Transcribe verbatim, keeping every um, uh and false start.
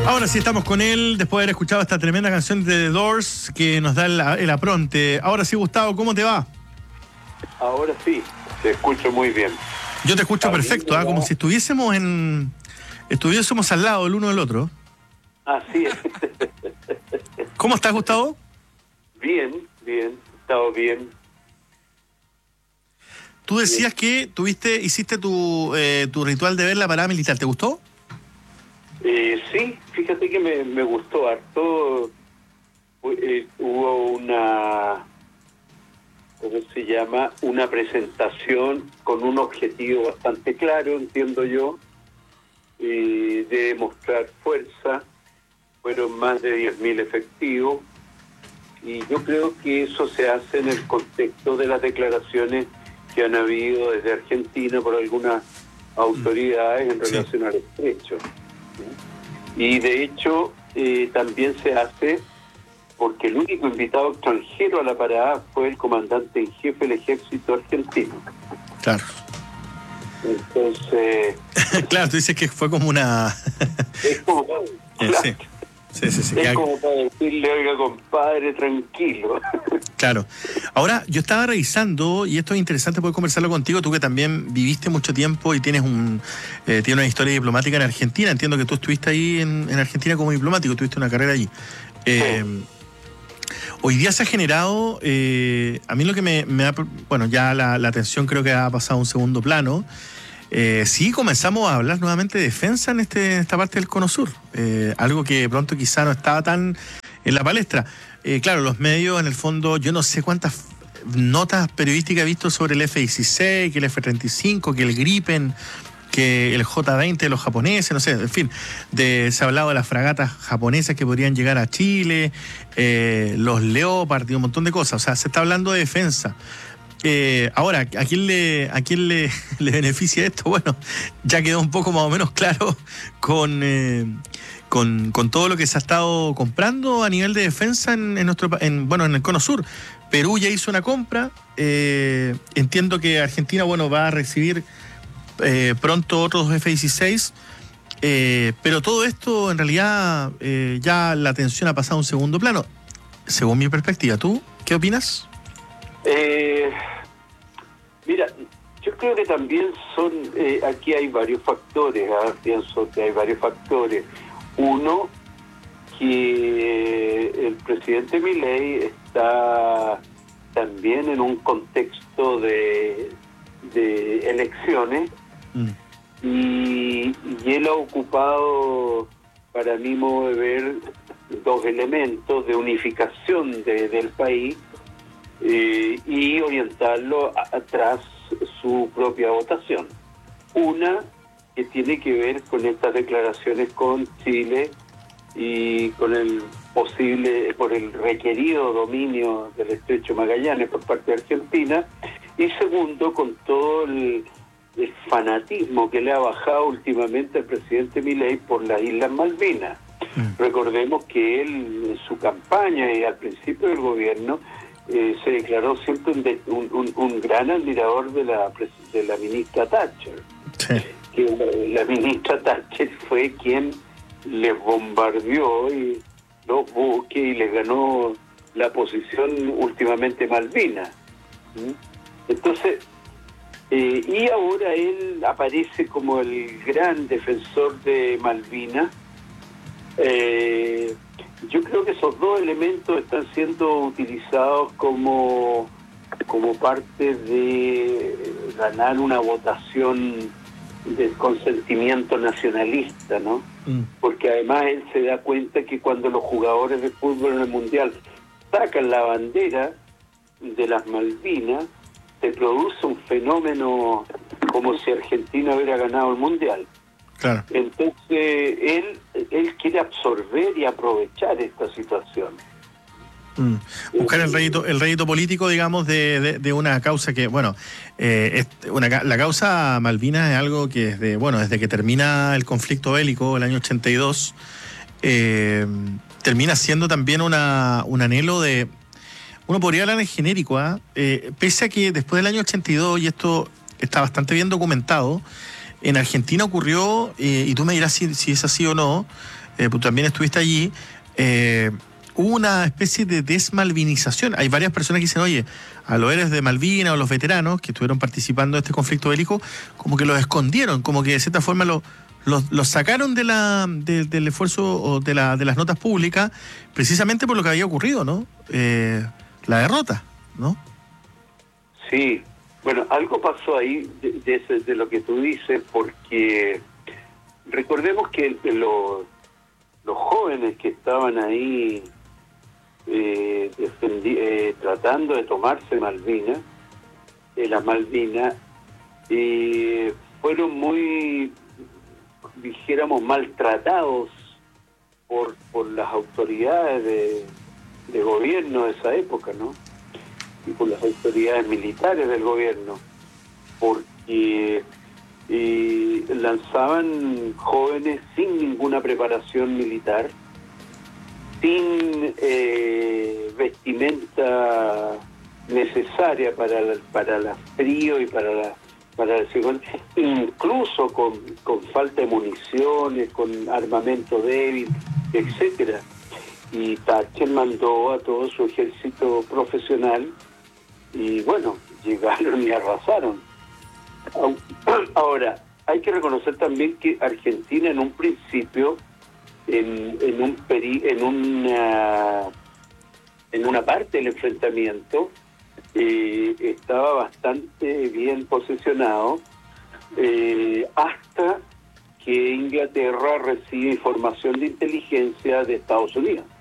Ahora sí estamos con él, después de haber escuchado esta tremenda canción de The Doors que nos da el, el apronte. Ahora sí, Gustavo, ¿cómo te va? Ahora sí, te escucho muy bien. Yo te escucho perfecto, ¿eh? Como si estuviésemos en estuviésemos al lado el uno del otro. Así es. ¿Cómo estás, Gustavo? Bien, bien, he estado bien. Tú decías que tuviste, hiciste tu, eh, tu ritual de ver la parada militar, ¿te gustó? Eh, sí, fíjate que me, me gustó harto. Eh, hubo una, ¿cómo se llama? Una presentación con un objetivo bastante claro, entiendo yo, eh, de demostrar fuerza. Fueron más de diez mil efectivos. Y yo creo que eso se hace en el contexto de las declaraciones que han habido desde Argentina por algunas autoridades en relación sí. al estrecho. Y de hecho eh, también se hace porque el único invitado extranjero a la parada fue el comandante en jefe del ejército argentino. Claro. Entonces... claro, tú dices que fue como una... es como... Eh, sí. Sí, sí, sí. Es como para decirle, oiga, compadre, tranquilo. Claro. Ahora, yo estaba revisando, y esto es interesante poder conversarlo contigo, tú que también viviste mucho tiempo y tienes un eh, tienes una historia diplomática en Argentina. Entiendo que tú estuviste ahí en, en Argentina como diplomático, tuviste una carrera allí. Eh, sí. Hoy día se ha generado, eh, a mí lo que me, me da, bueno, ya la, la atención creo que ha pasado a un segundo plano. Eh, sí, comenzamos a hablar nuevamente de defensa en, este, en esta parte del Cono Sur, eh, algo que de pronto quizá no estaba tan en la palestra. Eh, claro, los medios, en el fondo, yo no sé cuántas notas periodísticas he visto sobre el F dieciséis, que el F treinta y cinco, que el Gripen, que el J veinte de los japoneses, no sé, en fin, de, se ha hablado de las fragatas japonesas que podrían llegar a Chile, eh, los Leopard y un montón de cosas. O sea, se está hablando de defensa. Eh, ahora, ¿a quién le a quién le, le beneficia esto? Bueno, ya quedó un poco más o menos claro con, eh, con, con todo lo que se ha estado comprando a nivel de defensa en, en nuestro en, bueno, en el Cono Sur. Perú ya hizo una compra. Eh, entiendo que Argentina, bueno, va a recibir eh, pronto otros F dieciséis. Eh, pero todo esto, en realidad, eh, ya la atención ha pasado a un segundo plano. Según mi perspectiva, ¿tú qué opinas? Eh, mira, yo creo que también son, eh, aquí hay varios factores, ¿eh? pienso que hay varios factores. Uno, que el presidente Milei está también en un contexto de, de elecciones mm. y, y él ha ocupado, para mi modo de ver, dos elementos de unificación de, del país. Eh, y orientarlo atrás su propia votación. Una que tiene que ver con estas declaraciones con Chile y con el posible, por el requerido dominio del estrecho Magallanes por parte de Argentina, y segundo, con todo el, el fanatismo que le ha bajado últimamente al presidente Milei por las Islas Malvinas. Mm. Recordemos que él en su campaña y al principio del gobierno Eh, se declaró siempre un, un, un gran admirador de la de la ministra Thatcher. Sí. Que la, la ministra Thatcher fue quien les bombardeó y los buques y les ganó la posición últimamente Malvinas. ¿Mm? Entonces, eh, y ahora él aparece como el gran defensor de Malvinas. Eh, Yo creo que esos dos elementos están siendo utilizados como, como parte de ganar una votación de consentimiento nacionalista, ¿no? Mm. Porque además él se da cuenta que cuando los jugadores de fútbol en el Mundial sacan la bandera de las Malvinas, se produce un fenómeno como si Argentina hubiera ganado el Mundial. Claro. Entonces él él quiere absorber y aprovechar esta situación. Mm. Buscar el rédito, el rédito político, digamos, de, de, de una causa que, bueno, eh, es una, la causa Malvinas es algo que desde, bueno, desde que termina el conflicto bélico, el año ochenta y dos, eh, termina siendo también una, un anhelo de, uno podría hablar en genérico, ¿eh? Eh, pese a que después del año ochenta y dos, y esto está bastante bien documentado, en Argentina ocurrió, eh, y tú me dirás si, si es así o no, eh, tú también estuviste allí, eh, hubo una especie de desmalvinización. Hay varias personas que dicen, oye, a los héroes de Malvinas o los veteranos que estuvieron participando en este conflicto bélico, como que los escondieron, como que de cierta forma los, los, los sacaron de la, de, del esfuerzo o de, la, de las notas públicas, precisamente por lo que había ocurrido, ¿no? Eh, la derrota, ¿no? Sí, bueno, algo pasó ahí de, de, de lo que tú dices, porque recordemos que los, los jóvenes que estaban ahí eh, defendi, eh, tratando de tomarse Malvinas, eh, las Malvinas, eh, fueron muy, dijéramos, maltratados por, por las autoridades de, de gobierno de esa época, ¿no? Y por las autoridades militares del gobierno, porque eh, lanzaban jóvenes sin ninguna preparación militar, sin eh, vestimenta necesaria para la, para el frío y para la para la seguridad, incluso con, con falta de municiones, con armamento débil, etcétera. Y Thatcher mandó a todo su ejército profesional y bueno, llegaron y arrasaron. Ahora, hay que reconocer también que Argentina en un principio, en, en un peri, en una en una parte del enfrentamiento, eh, estaba bastante bien posicionado, eh, hasta que Inglaterra recibe información de inteligencia de Estados Unidos.